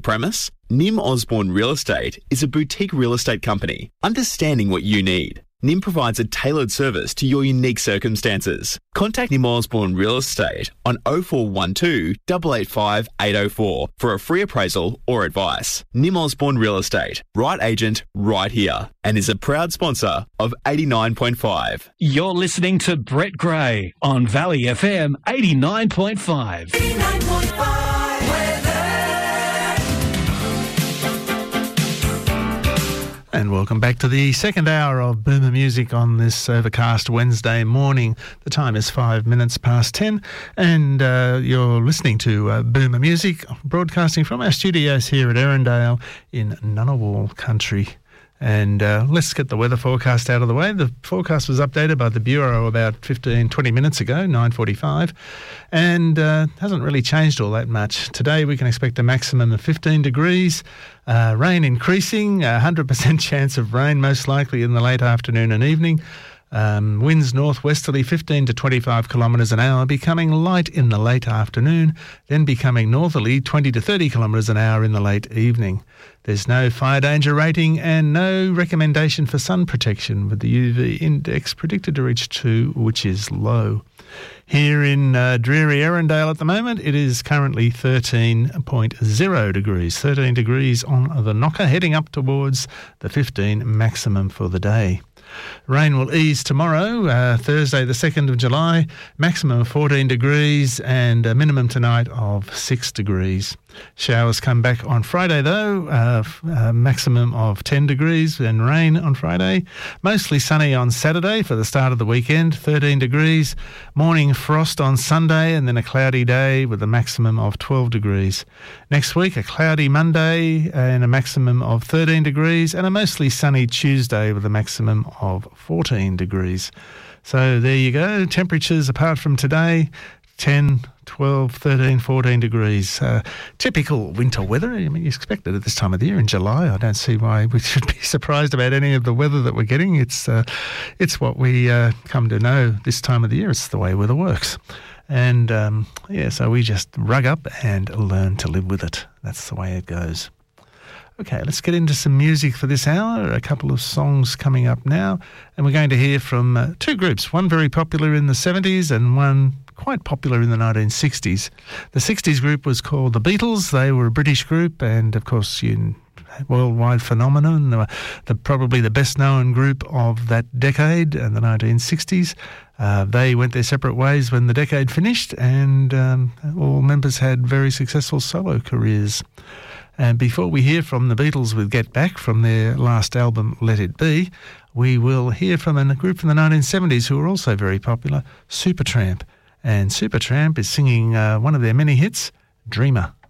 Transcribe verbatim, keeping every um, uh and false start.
Premise? Nim Osborne Real Estate is a boutique real estate company, understanding what you need. Nim provides a tailored service to your unique circumstances. Contact Nim Osborne Real Estate on oh four one two, eight eight five, eight oh four for a free appraisal or advice. Nim Osborne Real Estate, right agent, right here, and is a proud sponsor of eighty-nine point five. You're listening to Brett Gray on Valley F M eighty-nine point five. eighty-nine point five. And welcome back to the second hour of Boomer Music on this overcast Wednesday morning. The time is five minutes past ten, and uh, you're listening to uh, Boomer Music, broadcasting from our studios here at Erindale in Ngunnawal country. And uh, let's get the weather forecast out of the way. The forecast was updated by the Bureau about fifteen, twenty minutes ago, nine forty-five, and uh, hasn't really changed all that much. Today we can expect a maximum of fifteen degrees, uh, rain increasing, a one hundred percent chance of rain most likely in the late afternoon and evening. Um, winds northwesterly fifteen to twenty-five kilometres an hour, becoming light in the late afternoon, then becoming northerly twenty to thirty kilometres an hour in the late evening. There's no fire danger rating and no recommendation for sun protection, with the U V index predicted to reach two, which is low. Here in uh, dreary Erindale at the moment, it is currently thirteen point oh degrees, thirteen degrees on the knocker, heading up towards the fifteen maximum for the day. Rain will ease tomorrow, uh, Thursday the second of July, maximum of fourteen degrees and a minimum tonight of six degrees. Showers come back on Friday though, uh, uh, maximum of ten degrees and rain on Friday. Mostly sunny on Saturday for the start of the weekend, thirteen degrees. Morning frost on Sunday and then a cloudy day with a maximum of twelve degrees. Next week a cloudy Monday and a maximum of thirteen degrees and a mostly sunny Tuesday with a maximum of fourteen degrees. So there you go. Temperatures apart from today, ten, twelve, thirteen, fourteen degrees. Uh, typical winter weather. I mean, you expect it at this time of the year in July. I don't see why we should be surprised about any of the weather that we're getting. It's uh, it's what we uh, come to know this time of the year. It's the way weather works. And, um, yeah, so we just rug up and learn to live with it. That's the way it goes. Okay, let's get into some music for this hour. A couple of songs coming up now. And we're going to hear from uh, two groups, one very popular in the seventies and one quite popular in the nineteen sixties. The sixties group was called the Beatles. They were a British group and, of course, you worldwide phenomenon. They were the, probably the best-known group of that decade in the nineteen sixties. Uh, they went their separate ways when the decade finished, and um, all members had very successful solo careers. And before we hear from the Beatles with Get Back from their last album, Let It Be, we will hear from a group from the nineteen seventies who were also very popular, Supertramp. And Supertramp is singing uh, one of their many hits, Dreamer.